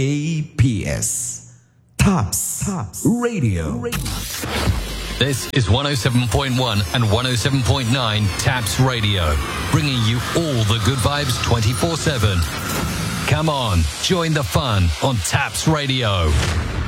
TAPS. Tops Radio. This is 107.1 and 107.9 Taps Radio, bringing you all the good vibes 24/7. Come on, join the fun on Taps Radio.